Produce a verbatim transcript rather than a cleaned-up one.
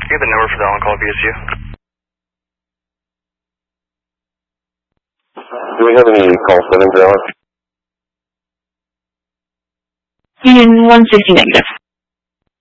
you have the number for the on-call B S U? Do we have any call settings, Alex? Union one fifty negative.